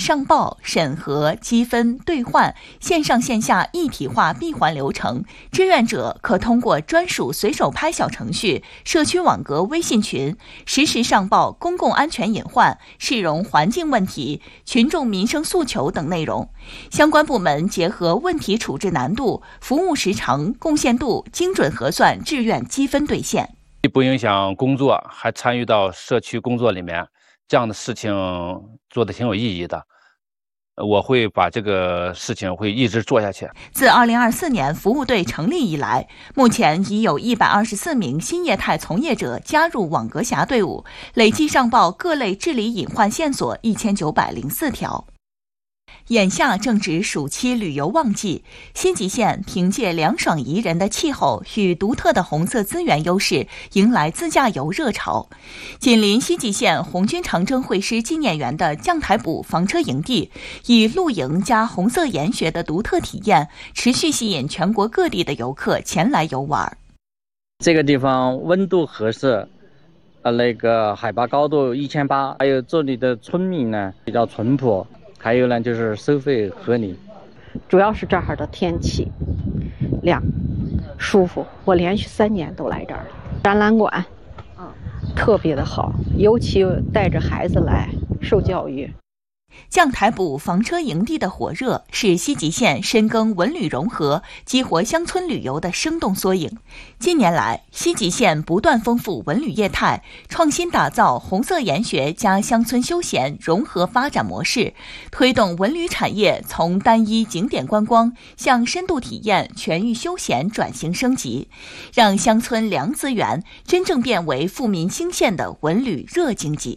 上报、审核、积分、兑换线上线下一体化闭环流程。志愿者可通过专属随手拍小程序、社区网格微信群实时上报公共安全隐患、市容环境问题、群众民生诉求等内容。相关部门结合问题处置难度、服务时长、贡献度，精准核算志愿积分兑现。 不影响工作，还参与到社区工作里面，这样的事情做得挺有意义的。我会把这个事情会一直做下去。 自2024年服务队成立以来，目前已有124名新业态从业者加入网格峡队伍，累计上报各类治理隐患线索1904条。眼下正值暑期旅游旺季，西吉县凭借凉爽宜人的气候与独特的红色资源优势，迎来自驾游热潮。紧邻西吉县红军长征会师纪念园的将台堡房车营地，以露营加红色研学的独特体验，持续吸引全国各地的游客前来游玩。 这个地方温度合适，海拔高度1800，还有这里的村民呢比较淳朴。还有呢，就是收费合理， 主要是这儿的天气凉舒服。我连续3年都来这儿了，展览馆，特别的好，尤其带着孩子来受教育。 将台堡房车营地的火热，是西吉县深耕文旅融合、激活乡村旅游的生动缩影。近年来，西吉县不断丰富文旅业态，创新打造红色研学加乡村休闲融合发展模式，推动文旅产业从单一景点观光向深度体验、全域休闲转型升级，让乡村凉资源真正变为富民兴县的文旅热经济。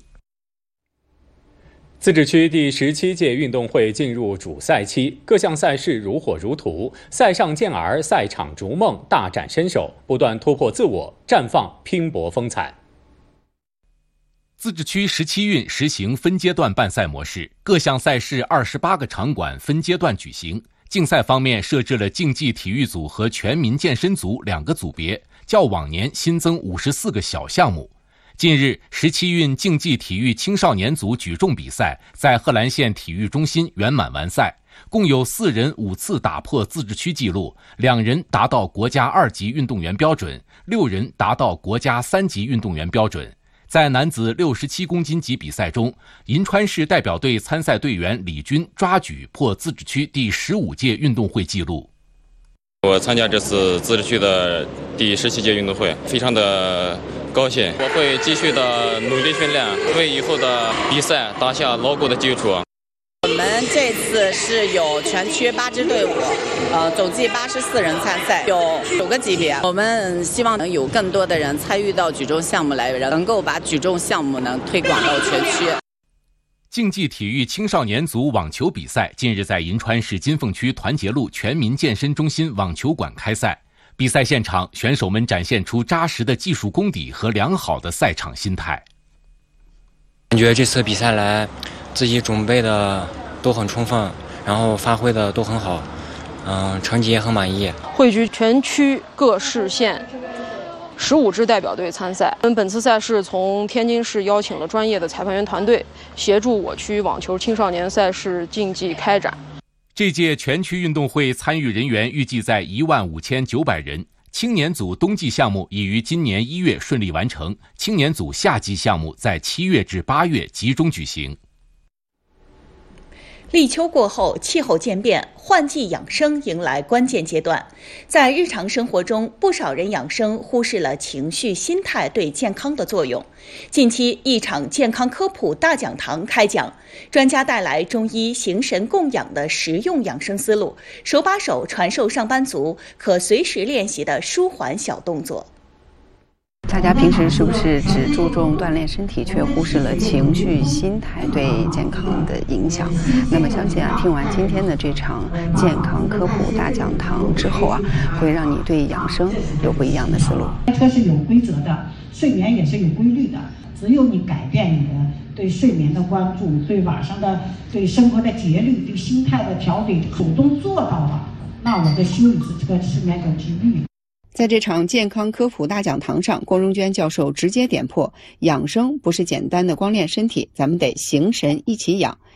自治区第17届运动会进入主赛期，各项赛事如火如荼，赛上健儿，赛场逐梦，大展身手，不断突破自我，绽放拼搏风采。 自治区17运实行分阶段办赛模式，各项赛事28个场馆分阶段举行。竞赛方面设置了竞技体育组和全民健身组2个组别，较往年新增54个小项目。近日，17运竞技体育青少年组举重比赛在贺兰县体育中心圆满完赛，共有4人5次打破自治区纪录，2人达到国家2级运动员标准，6人达到国家3级运动员标准。在男子67公斤级比赛中，银川市代表队参赛队员李军抓举破自治区第15届运动会纪录。 我参加这次自治区的第17届运动会，非常的高兴。我会继续的努力训练，为以后的比赛打下牢固的基础。 我们这次是有全区8支队伍，总计84人参赛，有9个级别。我们希望能有更多的人参与到举重项目来，能够把举重项目呢推广到全区。 竞技体育青少年组网球比赛近日在银川市金凤区团结路全民健身中心网球馆开赛。比赛现场，选手们展现出扎实的技术功底和良好的赛场心态。 感觉这次比赛来，自己准备的都很充分，然后发挥的都很好，成绩也很满意。 汇聚全区各市县15支代表队参赛。本次赛事从天津市邀请了专业的裁判员团队，协助我区网球青少年赛事竞技开展。 这届全区运动会参与人员预计在15900人。青年组冬季项目已于今年1月顺利完成，青年组夏季项目在7月至8月集中举行。 立秋过后，气候渐变，换季养生迎来关键阶段。在日常生活中，不少人养生忽视了情绪、心态对健康的作用。近期，一场健康科普大讲堂开讲，专家带来中医形神供养的实用养生思路，手把手传授上班族可随时练习的舒缓小动作。 大家平时是不是只注重锻炼身体，却忽视了情绪、心态对健康的影响？那么相信听完今天的这场健康科普大讲堂之后会让你对养生有不一样的思路。 开车是有规则的，睡眠也是有规律的。只有你改变你的对睡眠的关注，对晚上的对生活的节律，对心态的调整，主动做到了，那我的心理这个失眠就治愈。 在这场健康科普大讲堂上，郭荣娟教授直接点破，养生不是简单的光练身体，咱们得形神一起养，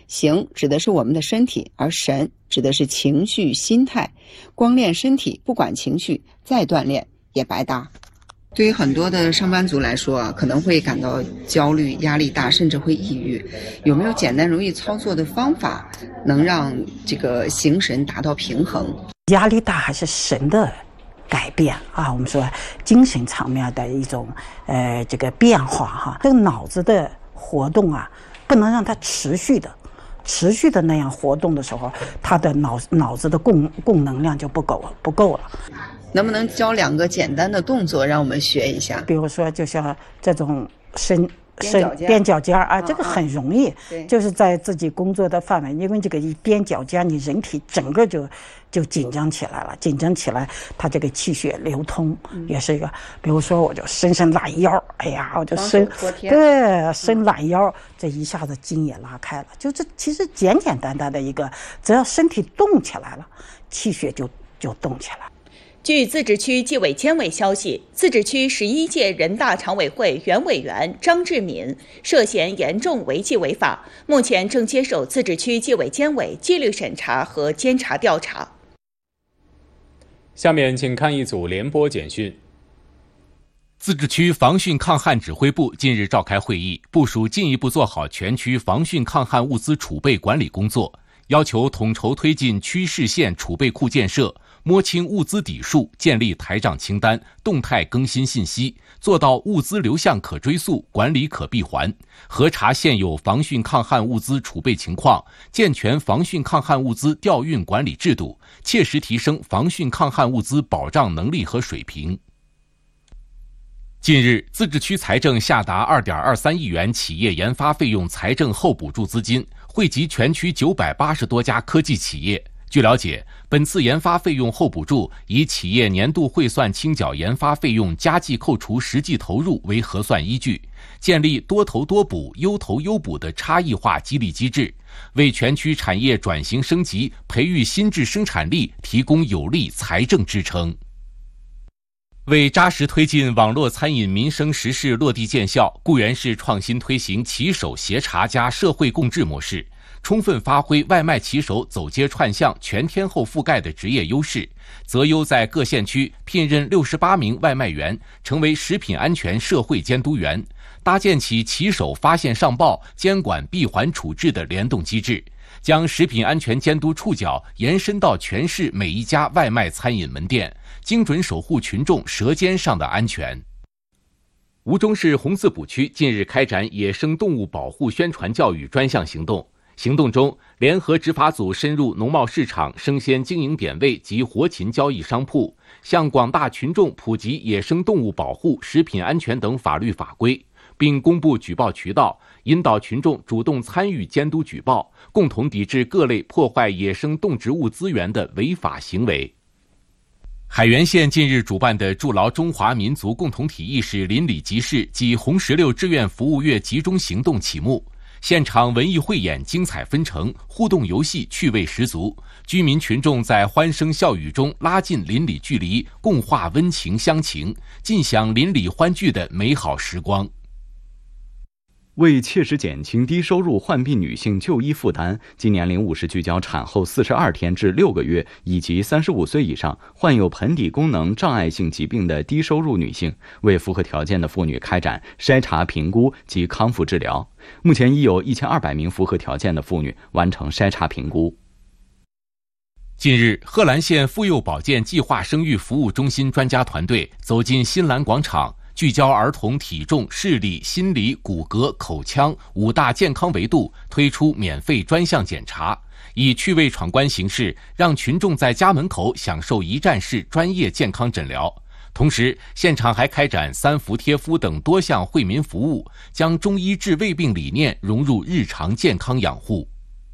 形指的是我们的身体，而神指的是情绪、心态。光练身体不管情绪，再锻炼也白搭。对于很多的上班族来说啊，可能会感到焦虑、压力大，甚至会抑郁。有没有简单容易操作的方法，能让这个形神达到平衡？ 压力大还是神的改变啊？我们说精神层面的一种这个变化哈。这个脑子的活动啊，不能让它持续的那样活动的时候，它的脑子的供能量就不够了。 能不能教2个简单的动作让我们学一下？ 比如说就像这种踮脚尖啊，这个很容易，就是在自己工作的范围，因为这个一踮脚尖，你人体整个就紧张起来了，它这个气血流通也是一个。比如说我就伸懒腰，哎呀，我就伸懒腰，这一下子筋也拉开了。就这其实简单的一个，只要身体动起来了，气血就动起来。 据自治区纪委监委消息，自治区11届人大常委会原委员张志敏涉嫌严重违纪违法，目前正接受自治区纪委监委纪律审查和监察调查。 下面请看一组联播简讯。 自治区防汛抗旱指挥部近日召开会议，部署进一步做好全区防汛抗旱物资储备管理工作，要求统筹推进区市县储备库建设，摸清物资底数，建立台账清单，动态更新信息，做到物资流向可追溯，管理可闭环，核查现有防汛抗旱物资储备情况，健全防汛抗旱物资调运管理制度，切实提升防汛抗旱物资保障能力和水平。近日，自治区财政下达2.23亿元企业研发费用财政后补助资金，惠及全区980多家科技企业。据了解，本次研发费用后补助以企业年度汇算清缴研发费用加计扣除实际投入为核算依据，建立多投多补、优投优补的差异化激励机制，为全区产业转型升级、培育新质生产力提供有力财政支撑。为扎实推进网络餐饮民生实事落地见效，固原市创新推行骑手协查加社会共治模式，充分发挥外卖骑手走街串巷全天候覆盖的职业优势，择优在各县区聘任68名外卖员，成为食品安全社会监督员，搭建起骑手发现上报、监管闭环处置的联动机制，将食品安全监督触角延伸到全市每一家外卖餐饮门店，精准守护群众舌尖上的安全。吴忠市红四堡区近日开展野生动物保护宣传教育专项行动。行动中，联合执法组深入农贸市场、生鲜经营点位及活禽交易商铺，向广大群众普及野生动物保护、食品安全等法律法规，并公布举报渠道，引导群众主动参与监督举报，共同抵制各类破坏野生动植物资源的违法行为。海原县近日主办的筑牢中华民族共同体意识邻里集市暨红石榴志愿服务月集中行动启幕，现场文艺汇演精彩纷呈，互动游戏趣味十足，居民群众在欢声笑语中拉近邻里距离，共话温情乡情，尽享邻里欢聚的美好时光。 为切实减轻低收入患病女性就医负担，今年05时聚焦产后42天至6个月以及35岁以上患有盆底功能障碍性疾病的低收入女性，为符合条件的妇女开展筛查评估及康复治疗。目前已有1200名符合条件的妇女完成筛查评估。 近日，贺兰县妇幼保健计划生育服务中心专家团队走进新兰广场，聚焦儿童体重、视力、心理、骨骼、口腔5大健康维度，推出免费专项检查，以趣味闯关形式，让群众在家门口享受一站式专业健康诊疗。同时，现场还开展3伏贴敷等多项惠民服务，将中医治胃病理念融入日常健康养护。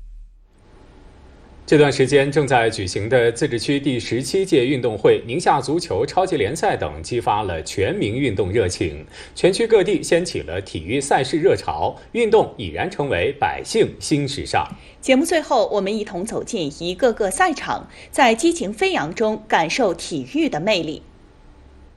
这段时间正在举行的自治区第17届运动会、宁夏足球超级联赛等激发了全民运动热情，全区各地掀起了体育赛事热潮，运动已然成为百姓新时尚。 节目最后，我们一同走进一个个赛场，在激情飞扬中感受体育的魅力。